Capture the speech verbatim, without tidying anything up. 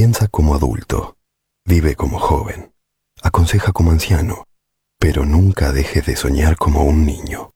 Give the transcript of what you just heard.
Piensa como adulto, vive como joven, aconseja como anciano, pero nunca dejes de soñar como un niño.